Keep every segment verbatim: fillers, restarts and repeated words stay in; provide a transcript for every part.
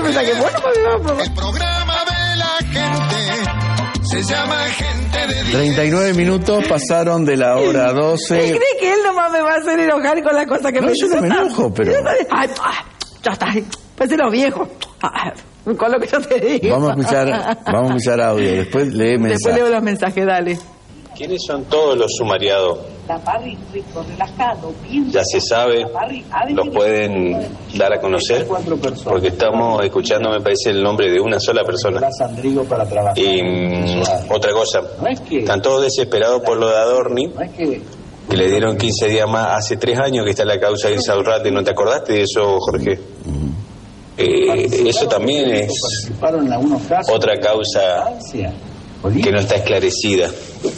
mensaje. Bueno, el programa de la gente se llama Gente de treinta y nueve minutos pasaron de la hora doce. ¿Él cree que él nomás me va a hacer enojar con las cosas que no, me yo no me enojo, pero... Ay, ya está, pues los viejos. Con lo que yo te digo. Vamos a escuchar, vamos a escuchar audio, después lee mensajes. Después leo los mensajes, dale. ¿Quiénes son todos los sumariados? Ya se sabe, los pueden dar a conocer, porque estamos escuchando, me parece, el nombre de una sola persona. Y mmm, otra cosa, están todos desesperados por lo de Adorni, que le dieron quince días más. Hace tres años que está la causa de Insaurrate, ¿no te acordaste de eso, Jorge? Eh, eso también es otra causa que no está esclarecida.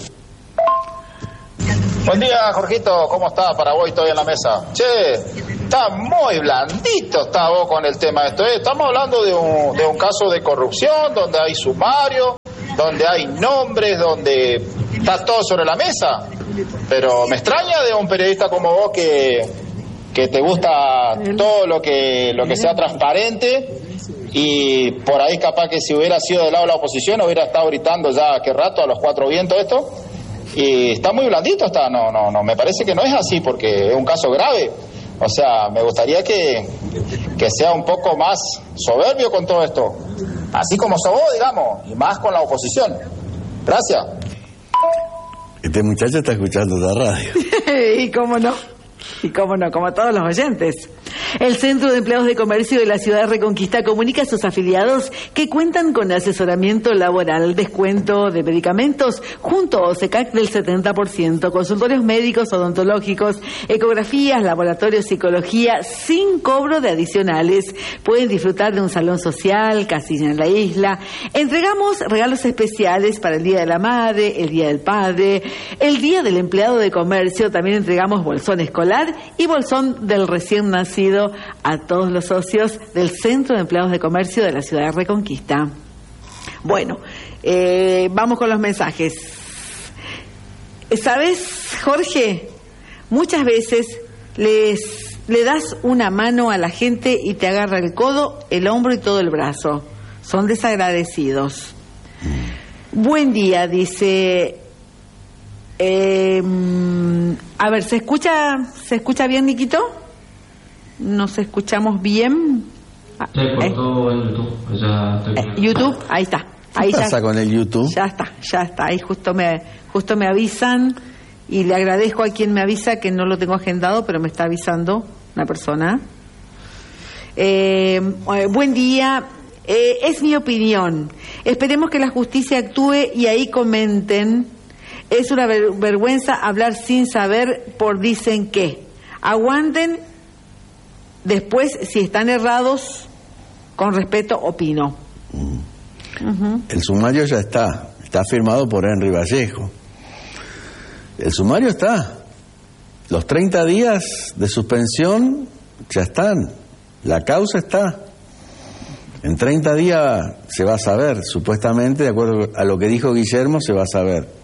Buen día, Jorgito, ¿cómo está? Paraguay todavía en la mesa. Che, está muy blandito está vos con el tema de esto. ¿eh? Estamos hablando de un, de un caso de corrupción, donde hay sumario, donde hay nombres, donde está todo sobre la mesa. Pero me extraña de un periodista como vos que, que te gusta todo lo que, lo que sea transparente, y por ahí capaz que si hubiera sido del lado de la oposición hubiera estado gritando ya qué rato a los cuatro vientos esto. Y está muy blandito, está, no, no, no, me parece que no es así porque es un caso grave. O sea, me gustaría que, que sea un poco más soberbio con todo esto, así como sos vos, digamos, y más con la oposición. Gracias. Este muchacho está escuchando la radio. Y cómo no, y cómo no, como todos los oyentes. El Centro de Empleados de Comercio de la Ciudad de Reconquista comunica a sus afiliados que cuentan con asesoramiento laboral, descuento de medicamentos junto a OSECAC del setenta por ciento, consultorios médicos, odontológicos, ecografías, laboratorios, psicología, sin cobro de adicionales. Pueden disfrutar de un salón social, casilla en la isla. Entregamos regalos especiales para el Día de la Madre, el Día del Padre, el Día del Empleado de Comercio. También entregamos bolsón escolar y bolsón del recién nacido a todos los socios del Centro de Empleados de Comercio de la Ciudad de Reconquista. Bueno, eh, vamos con los mensajes. ¿Sabes, Jorge? Muchas veces les, le das una mano a la gente y te agarra el codo, el hombro y todo el brazo. Son desagradecidos. Buen día, dice... Eh, a ver, ¿se escucha, ¿se escucha bien, Niquito? ¿Nos escuchamos bien? Se cortó en YouTube. Ya estoy... eh, YouTube, ahí está. Ahí ¿Qué pasa ya, con el YouTube? Ya está, ya está. Ahí justo me, justo me avisan y le agradezco a quien me avisa, que no lo tengo agendado, pero me está avisando una persona. Eh, buen día. Eh, es mi opinión. Esperemos que la justicia actúe y ahí comenten. Es una ver- vergüenza hablar sin saber por dicen que. Aguanten. Después, si están errados, con respeto, opino. Mm. Uh-huh. El sumario ya está, está firmado por Henry Vallejo. El sumario está. Los treinta días de suspensión ya están. La causa está. En treinta días se va a saber, supuestamente, de acuerdo a lo que dijo Guillermo, se va a saber.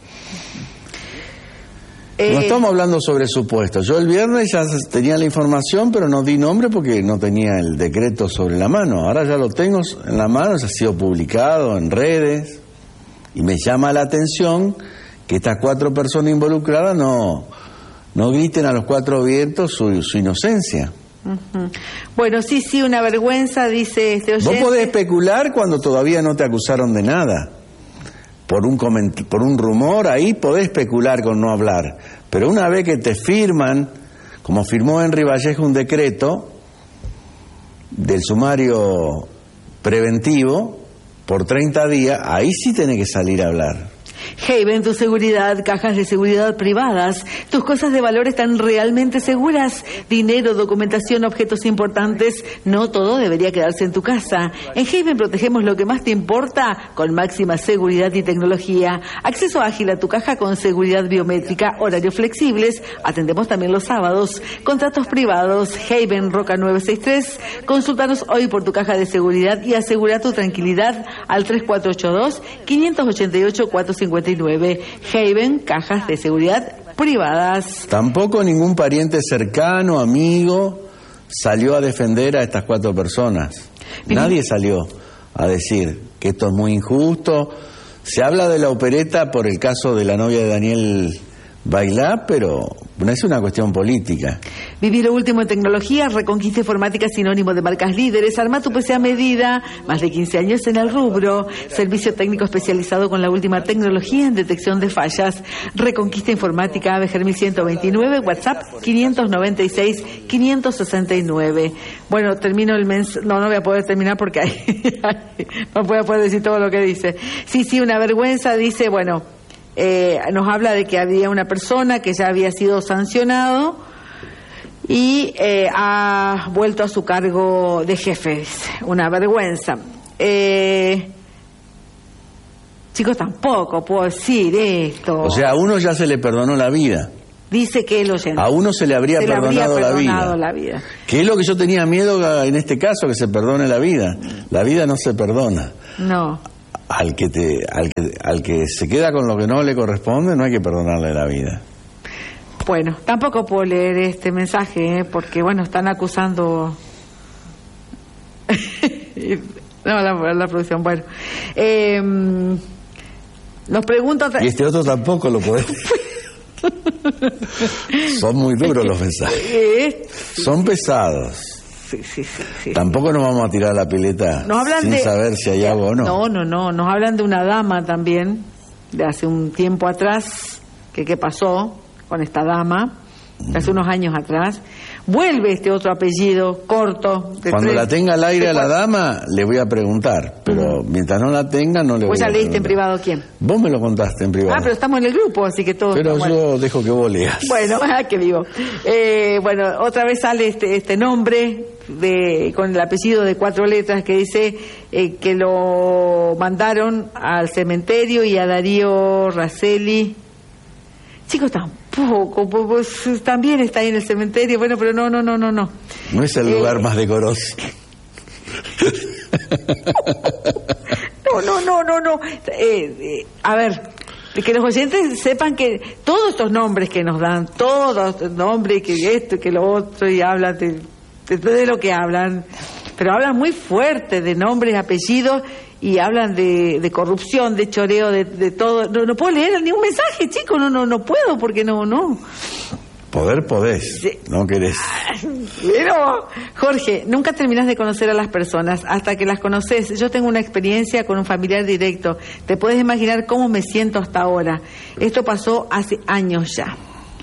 Eh, No estamos hablando sobre supuestos. Yo el viernes ya tenía la información, pero no di nombre porque no tenía el decreto sobre la mano. Ahora ya lo tengo en la mano, ya ha sido publicado en redes. Y me llama la atención que estas cuatro personas involucradas no, no griten a los cuatro vientos su, su inocencia. uh-huh. Bueno, sí, sí, una vergüenza, dice este oyente. Vos podés especular cuando todavía no te acusaron de nada. Por un coment- por un rumor, ahí podés especular con no hablar. Pero una vez que te firman, como firmó Henry Vallejo un decreto del sumario preventivo por treinta días, ahí sí tenés que salir a hablar. Haven, tu seguridad, cajas de seguridad privadas. Tus cosas de valor están realmente seguras. Dinero, documentación, objetos importantes. No todo debería quedarse en tu casa. En Haven protegemos lo que más te importa con máxima seguridad y tecnología. Acceso ágil a tu caja con seguridad biométrica, horarios flexibles. Atendemos también los sábados. Contratos privados. Haven, Roca nueve seis tres. Consúltanos hoy por tu caja de seguridad y asegura tu tranquilidad al tres cuatro ocho dos, cinco ocho ocho, cuatro cinco nueve. Haven, cajas de seguridad privadas. Tampoco ningún pariente cercano, amigo, salió a defender a estas cuatro personas. Nadie salió a decir que esto es muy injusto. Se habla de la opereta por el caso de la novia de Daniel Bailá, pero no es una cuestión política. Vivir lo último en tecnología, Reconquista Informática, sinónimo de marcas líderes. Arma tu P C a medida, más de quince años en el rubro. Servicio técnico especializado con la última tecnología en detección de fallas. Reconquista Informática, Ave Germil ciento veintinueve, WhatsApp quinientos noventa y seis, quinientos sesenta y nueve. Bueno, termino el mensaje. No, no voy a poder terminar porque hay... no voy a poder decir todo lo que dice. Sí, sí, una vergüenza, dice, bueno... Eh, nos habla de que había una persona que ya había sido sancionado y eh, ha vuelto a su cargo de jefe. Una vergüenza. Eh, chicos, tampoco puedo decir esto. O sea, a uno ya se le perdonó la vida. Dice que el oyente. A uno se le habría, se perdonado, le habría perdonado la, vida. la vida. Que es lo que yo tenía miedo en este caso, que se perdone la vida. La vida no se perdona. No. Al que, te, al, que, al que se queda con lo que no le corresponde, no hay que perdonarle la vida. Bueno, tampoco puedo leer este mensaje, ¿eh? Porque, bueno, están acusando... no, la, la producción, bueno. Eh, nos preguntan... Y este otro tampoco lo podés... Son muy duros los mensajes. Son pesados. Sí, sí, sí, sí. Tampoco nos vamos a tirar la pileta sin de, saber si hay agua o no. No, no, no. Nos hablan de una dama también, de hace un tiempo atrás, que qué pasó con esta dama, de hace unos años atrás. Vuelve este otro apellido corto. De Cuando tres, la tenga al aire a la dama, le voy a preguntar. Pero uh-huh. mientras no la tenga, no le voy a preguntar. ¿Vos ya leíste en privado quién? Vos me lo contaste en privado. Ah, pero estamos en el grupo, así que todo... Pero yo bueno. dejo que vos leas. Bueno, ah, qué vivo. Eh, bueno, otra vez sale este, este nombre... De, con el apellido de cuatro letras que dice eh, que lo mandaron al cementerio y a Darío Raselli. Chicos, tampoco, pues, también está ahí en el cementerio, bueno, pero no, no, no, no, no. No es el eh, lugar más decoroso. no, no, no, no, no. Eh, eh, a ver, que los oyentes sepan que todos estos nombres que nos dan, todos estos nombres, que esto, que lo otro, y hablan de... De, de lo que hablan, pero hablan muy fuerte de nombres, apellidos y hablan de, de corrupción, de choreo, de, de todo. No, no puedo leer ningún mensaje, chico, no, no, no puedo porque no, no. Poder podés, sí. No querés. Pero, Jorge, nunca terminás de conocer a las personas hasta que las conoces. Yo tengo una experiencia con un familiar directo. Te puedes imaginar cómo me siento hasta ahora. Esto pasó hace años ya.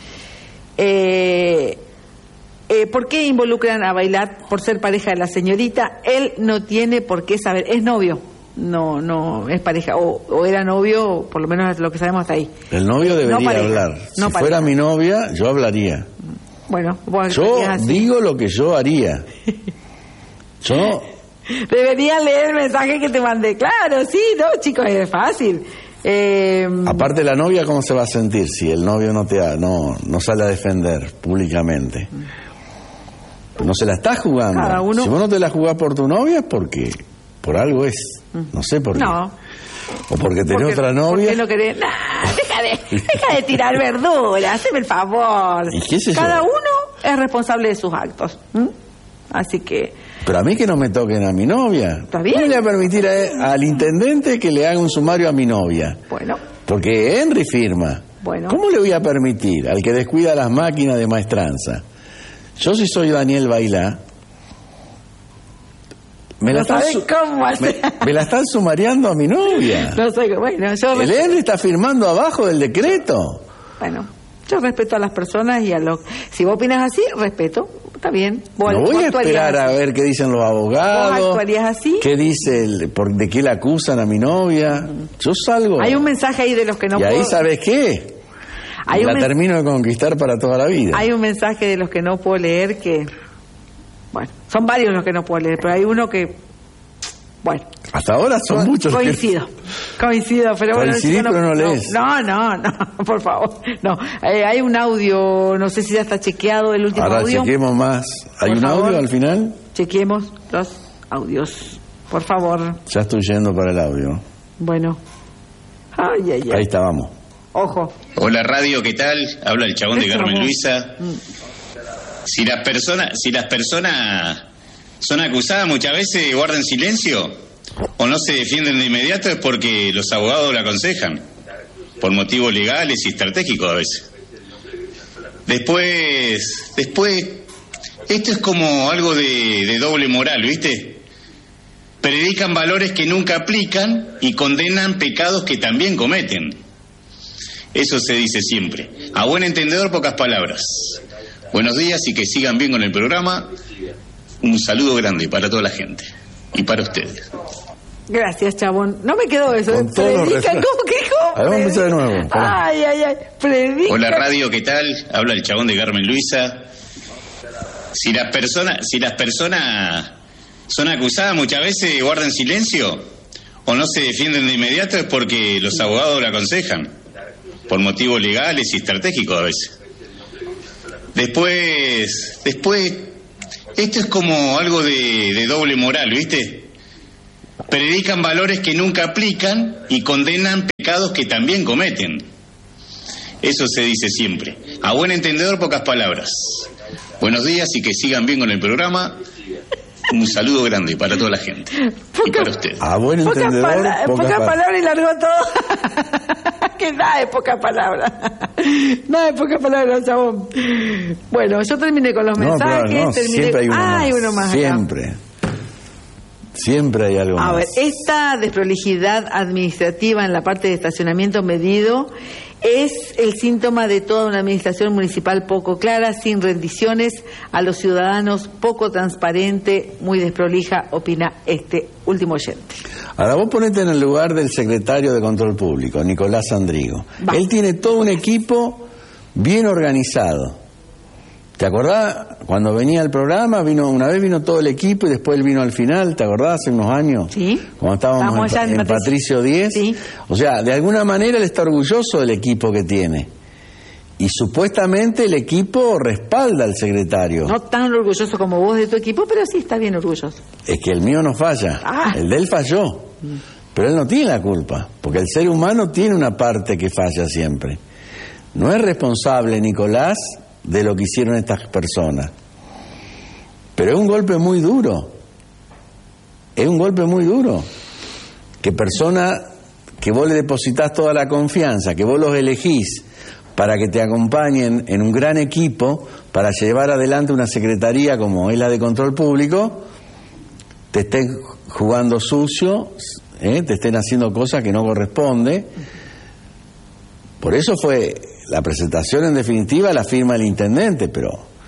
Eh... Eh, ¿Por qué involucran a Bailat por ser pareja de la señorita? Él no tiene por qué saber. Es novio. No, no, es pareja. O, o era novio, por lo menos lo que sabemos hasta ahí. El novio debería no hablar. Si no fuera mi novia, yo hablaría. Bueno, vos yo digo lo que yo haría. Yo... Debería leer el mensaje que te mandé. Claro, sí, no, chicos, es fácil. Eh... Aparte, la novia, ¿cómo se va a sentir si el novio no te ha, no, no sale a defender públicamente? No se la está jugando. Cada uno... Si vos no te la jugás por tu novia es porque por algo es. No sé por qué. No. O porque tenés porque, otra novia. Porque no querés. Nah, deja de, deja de tirar verduras, hazme el favor. ¿Y qué sé Cada yo? uno es responsable de sus actos. ¿Mm? Así que. Pero a mí que no me toquen a mi novia. ¿Está bien? ¿Cómo le voy a permitir a, al intendente que le haga un sumario a mi novia? Bueno. Porque Henry firma. Bueno. ¿Cómo le voy a permitir al que descuida las máquinas de maestranza? Yo si soy Daniel Bailá, me, no la están, su- cómo me, me la están sumariando a mi novia. No sé, bueno, yo... El Henry está firmando abajo del decreto. Bueno, yo respeto a las personas y a los... Si vos opinas así, respeto. Está bien. Vos, no voy a esperar a ver qué dicen los abogados. ¿Vos actuarías así? ¿Qué dice? El, por, ¿De qué la acusan a mi novia? Mm. Yo salgo. Hay un mensaje ahí de los que no y puedo... Y ahí, ¿sabes qué? Hay la un termino de conquistar para toda la vida. Hay un mensaje de los que no puedo leer que... Bueno, son varios los que no puedo leer, pero hay uno que... Bueno. Hasta ahora son co- muchos. Coincido, que... coincido, pero bueno... Coincidís, no, pero no lees. No, no, no, por favor, no. Eh, hay un audio, no sé si ya está chequeado el último Ahora audio. Ahora chequemos más. ¿Hay por un favor, audio al final? Chequemos los audios, por favor. Ya estoy yendo para el audio. Bueno. Ay, ay, ay. Ahí está, vamos. Ojo. Hola radio, ¿qué tal? Habla el chabón de Carmen Luisa. Mm. Si las personas, si las personas son acusadas muchas veces, guardan silencio o no se defienden de inmediato es porque los abogados lo aconsejan, por motivos legales y estratégicos a veces. Después, después, esto es como algo de, de doble moral, ¿viste? Predican valores que nunca aplican y condenan pecados que también cometen. Eso se dice siempre. A buen entendedor, pocas palabras. Buenos días y que sigan bien con el programa. Un saludo grande para toda la gente y para ustedes. Gracias, Chabón. No me quedó eso. Con todos los Predica, respetos. ¿cómo que cómo? A ver, vamos a empezar de nuevo. Pará. Ay, ay, ay. Predica. Hola radio, ¿qué tal? Habla el Chabón de Carmen Luisa. Si las personas, si las personas son acusadas muchas veces, guardan silencio o no se defienden de inmediato es porque los abogados lo aconsejan, por motivos legales y estratégicos a veces. Después, después, esto es como algo de, de doble moral, ¿viste? Predican valores que nunca aplican y condenan pecados que también cometen. Eso se dice siempre. A buen entendedor, pocas palabras. Buenos días y que sigan bien con el programa. Un saludo grande para toda la gente. Poca, y para ustedes. A buen entendedor, pocas pala pocas poca pa palabras y largó todo. Que nada de poca palabra. Nada de poca palabra, Chabón. Bueno, yo terminé con los no, mensajes. Claro, no, terminé... Siempre hay uno ah, más. hay uno más. Siempre. Acá. Siempre hay algo A más. ver, esta desprolijidad administrativa en la parte de estacionamiento medido es el síntoma de toda una administración municipal poco clara, sin rendiciones a los ciudadanos, poco transparente, muy desprolija, opina este último oyente. Ahora vos ponete en el lugar del secretario de Control Público, Nicolás Sandrigo. Va. Él tiene todo un equipo bien organizado. ¿Te acordás? Cuando venía el programa, vino una vez vino todo el equipo y después él vino al final, ¿te acordás? Hace unos años. Sí. Cuando estábamos en, en, en Patricio diez. Sí. O sea, de alguna manera él está orgulloso del equipo que tiene. Y supuestamente el equipo respalda al secretario. No tan orgulloso como vos de tu equipo, pero sí está bien orgulloso. Es que el mío no falla. Ah. El de él falló. Mm. Pero él no tiene la culpa. Porque el ser humano tiene una parte que falla siempre. No es responsable, Nicolás, de lo que hicieron estas personas. Pero es un golpe muy duro. Es un golpe muy duro. Que personas que vos le depositas toda la confianza, que vos los elegís para que te acompañen en un gran equipo para llevar adelante una secretaría como es la de Control Público, te estén jugando sucio, ¿eh? Te estén haciendo cosas que no corresponde. Por eso fue la presentación, en definitiva, la firma del intendente, pero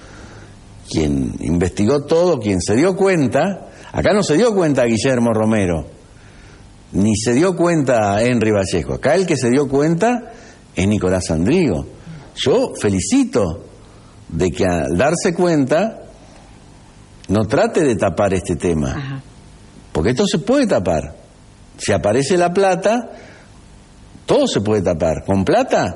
quien investigó todo, quien se dio cuenta, acá no se dio cuenta Guillermo Romero, ni se dio cuenta Henry Vallejo, acá el que se dio cuenta es Nicolás Sandrigo. Yo felicito de que al darse cuenta no trate de tapar este tema. Ajá. Porque esto se puede tapar. Si aparece la plata, todo se puede tapar. Con plata,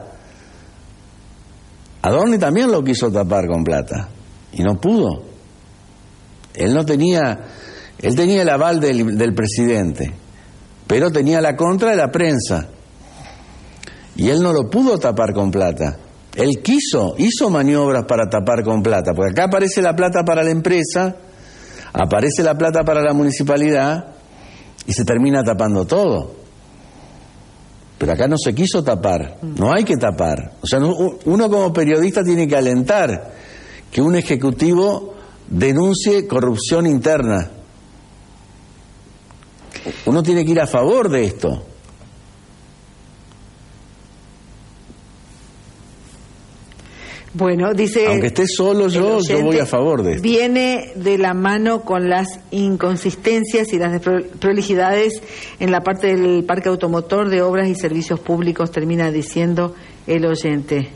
Adorni también lo quiso tapar con plata y no pudo. Él no tenía, él tenía el aval del, del presidente, pero tenía la contra de la prensa y él no lo pudo tapar con plata. Él quiso, hizo maniobras para tapar con plata, porque acá aparece la plata para la empresa, aparece la plata para la municipalidad y se termina tapando todo. Pero acá no se quiso tapar, no hay que tapar. O sea, uno como periodista tiene que alentar que un ejecutivo denuncie corrupción interna. Uno tiene que ir a favor de esto. Bueno, dice... Aunque esté solo yo, yo voy a favor de esto. Viene de la mano con las inconsistencias y las desprolijidades en la parte del parque automotor de obras y servicios públicos, termina diciendo el oyente.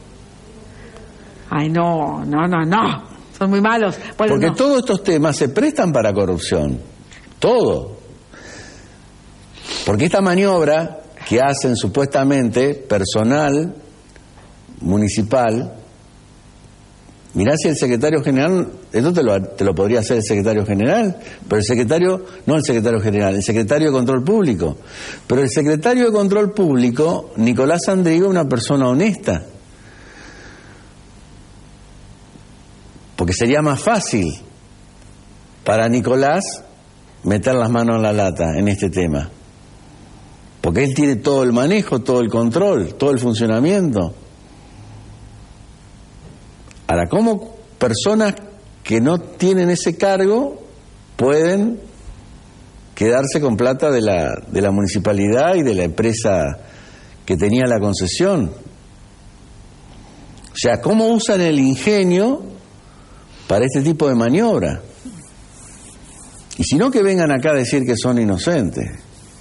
Ay, no, no, no, no. Son muy malos. Bueno, Porque no. todos estos temas se prestan para corrupción. Todo. Porque esta maniobra que hacen supuestamente personal municipal, mirá si el secretario general, esto te lo, te lo podría hacer el secretario general, pero el secretario, no el secretario general, el secretario de Control Público. Pero el secretario de Control Público, Nicolás Sandrigo, es una persona honesta. Porque sería más fácil para Nicolás meter las manos en la lata en este tema. Porque él tiene todo el manejo, todo el control, todo el funcionamiento. Ahora, ¿cómo personas que no tienen ese cargo pueden quedarse con plata de la, de la municipalidad y de la empresa que tenía la concesión? O sea, ¿cómo usan el ingenio para este tipo de maniobra? Y si no, que vengan acá a decir que son inocentes.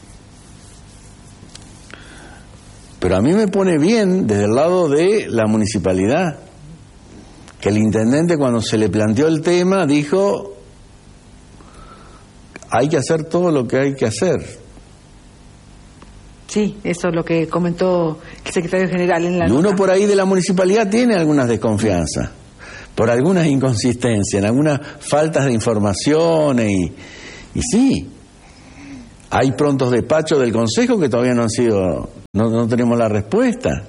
Pero a mí me pone bien desde el lado de la municipalidad, que el intendente, cuando se le planteó el tema, dijo: hay que hacer todo lo que hay que hacer. Sí, eso es lo que comentó el secretario general en la Y uno nota. por ahí de la municipalidad tiene algunas desconfianzas, por algunas inconsistencias, en algunas faltas de información, y, y sí, hay prontos despachos del Consejo que todavía no han sido, no, no tenemos la respuesta.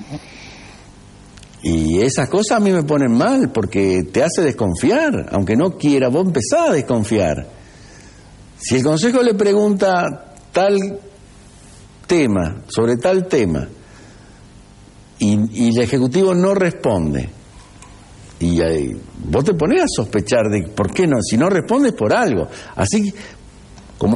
Y esas cosas a mí me ponen mal, porque te hace desconfiar, aunque no quiera, vos empezás a desconfiar. Si el Consejo le pregunta tal tema, sobre tal tema, y, y el Ejecutivo no responde, y ahí, vos te ponés a sospechar de por qué no, si no respondes por algo. Así